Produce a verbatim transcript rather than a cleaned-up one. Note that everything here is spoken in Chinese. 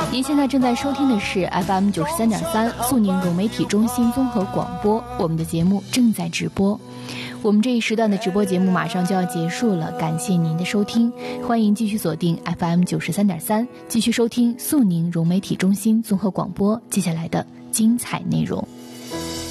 您现在正在收听的是 F M 九十三点三苏宁融媒体中心综合广播，我们的节目正在直播。我们这一时段的直播节目马上就要结束了，感谢您的收听，欢迎继续锁定 F M 九十三点三，继续收听苏宁融媒体中心综合广播接下来的精彩内容。